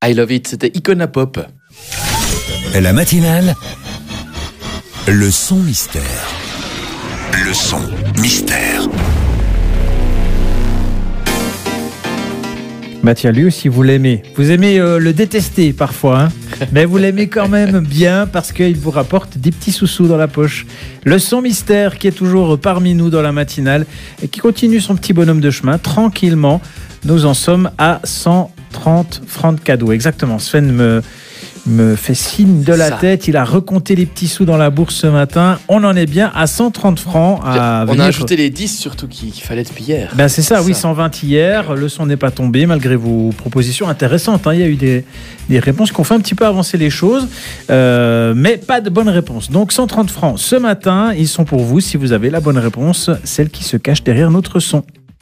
I Love It, c'était Icona Pop. La matinale, le son mystère. Le son mystère. Tiens, lui aussi, vous l'aimez. Vous aimez le détester parfois, hein, mais vous l'aimez quand même bien parce qu'il vous rapporte des petits sous-sous dans la poche. Le son mystère qui est toujours parmi nous dans la matinale et qui continue son petit bonhomme de chemin tranquillement. Nous en sommes à 130 francs de cadeaux. Exactement. Sven me fait signe de la tête. Il a recompté les petits sous dans la bourse ce matin. On en est bien à 130 francs. On a ajouté les 10 surtout qu'il fallait depuis hier. Ben c'est ça, oui, 120 hier. Le son n'est pas tombé malgré vos propositions intéressantes. Hein. Il y a eu des réponses qui ont fait un petit peu avancer les choses, mais pas de bonne réponse. Donc 130 francs ce matin, ils sont pour vous si vous avez la bonne réponse, celle qui se cache derrière notre son.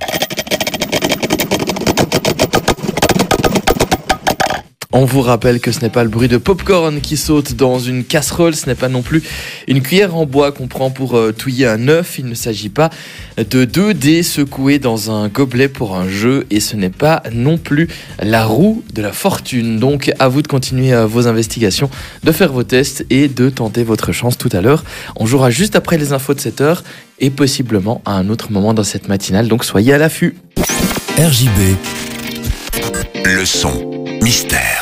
On vous rappelle que ce n'est pas le bruit de popcorn qui saute dans une casserole, ce n'est pas non plus une cuillère en bois qu'on prend pour touiller un œuf. Il ne s'agit pas de 2 dés secoués dans un gobelet pour un jeu et ce n'est pas non plus la roue de la fortune. Donc à vous de continuer vos investigations, de faire vos tests et de tenter votre chance tout à l'heure. On jouera juste après les infos de 7h et possiblement à un autre moment dans cette matinale, donc soyez à l'affût. RJB, le son mystère.